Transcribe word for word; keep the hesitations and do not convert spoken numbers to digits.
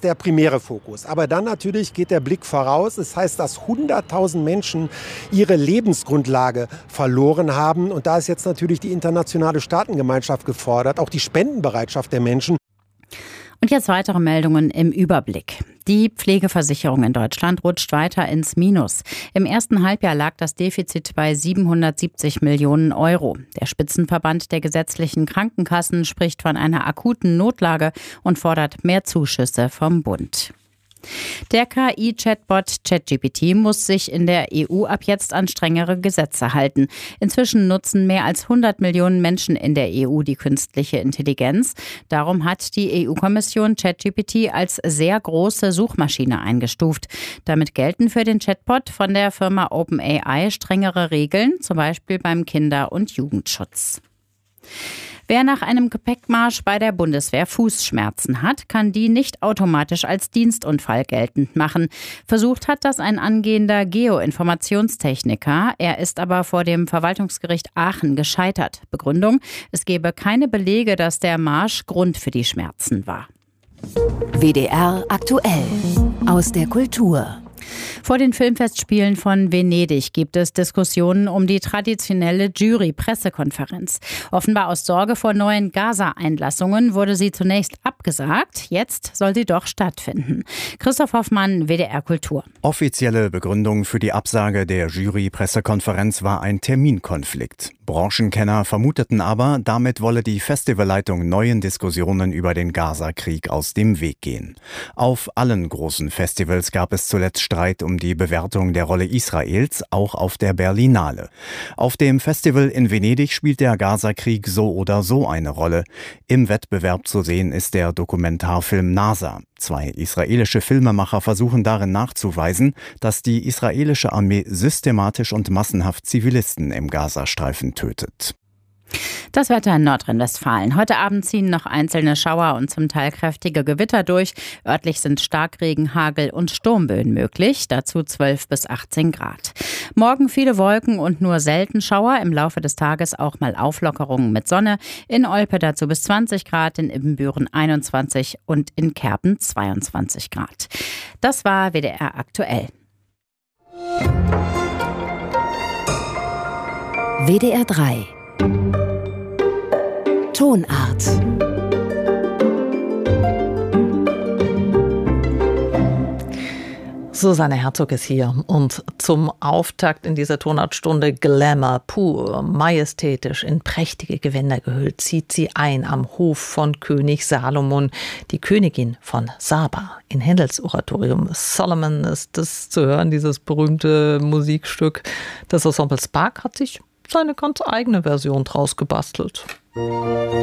ist der primäre Fokus. Aber dann natürlich geht der Blick voraus. Es heißt, dass hunderttausend Menschen ihre Lebensgrundlage verloren haben. Und da ist jetzt natürlich die internationale Staatengemeinschaft gefordert, auch die Spendenbereitschaft der Menschen. Und jetzt weitere Meldungen im Überblick. Die Pflegeversicherung in Deutschland rutscht weiter ins Minus. Im ersten Halbjahr lag das Defizit bei siebenhundertsiebzig Millionen Euro. Der Spitzenverband der gesetzlichen Krankenkassen spricht von einer akuten Notlage und fordert mehr Zuschüsse vom Bund. Der K I-Chatbot ChatGPT muss sich in der E U ab jetzt an strengere Gesetze halten. Inzwischen nutzen mehr als hundert Millionen Menschen in der E U die künstliche Intelligenz. Darum hat die E U-Kommission ChatGPT als sehr große Suchmaschine eingestuft. Damit gelten für den Chatbot von der Firma OpenAI strengere Regeln, zum Beispiel beim Kinder- und Jugendschutz. Wer nach einem Gepäckmarsch bei der Bundeswehr Fußschmerzen hat, kann die nicht automatisch als Dienstunfall geltend machen. Versucht hat das ein angehender Geoinformationstechniker. Er ist aber vor dem Verwaltungsgericht Aachen gescheitert. Begründung: Es gebe keine Belege, dass der Marsch Grund für die Schmerzen war. W D R aktuell aus der Kultur. Vor den Filmfestspielen von Venedig gibt es Diskussionen um die traditionelle Jury-Pressekonferenz. Offenbar aus Sorge vor neuen Gaza-Einlassungen wurde sie zunächst abgesagt. Jetzt soll sie doch stattfinden. Christoph Hoffmann, W D R Kultur. Offizielle Begründung für die Absage der Jury-Pressekonferenz war ein Terminkonflikt. Branchenkenner vermuteten aber, damit wolle die Festivalleitung neuen Diskussionen über den Gaza-Krieg aus dem Weg gehen. Auf allen großen Festivals gab es zuletzt Streit um die Bewertung der Rolle Israels, auch auf der Berlinale. Auf dem Festival in Venedig spielt der Gaza-Krieg so oder so eine Rolle. Im Wettbewerb zu sehen ist der Dokumentarfilm NASA. Zwei israelische Filmemacher versuchen darin nachzuweisen, dass die israelische Armee systematisch und massenhaft Zivilisten im Gazastreifen tötet. Das Wetter in Nordrhein-Westfalen. Heute Abend ziehen noch einzelne Schauer und zum Teil kräftige Gewitter durch. Örtlich sind Starkregen, Hagel und Sturmböen möglich. Dazu zwölf bis achtzehn Grad. Morgen viele Wolken und nur selten Schauer. Im Laufe des Tages auch mal Auflockerungen mit Sonne. In Olpe dazu bis zwanzig Grad, in Ibbenbüren einundzwanzig und in Kerpen zweiundzwanzig Grad. Das war W D R aktuell. W D R drei Tonart. Susanne Herzog ist hier und zum Auftakt in dieser Tonartstunde Glamour pur, majestätisch in prächtige Gewänder gehüllt, zieht sie ein am Hof von König Salomon, die Königin von Saba. In Händels Oratorium Solomon ist das zu hören, dieses berühmte Musikstück. Das Ensemble Spark hat sich seine ganz eigene Version draus gebastelt.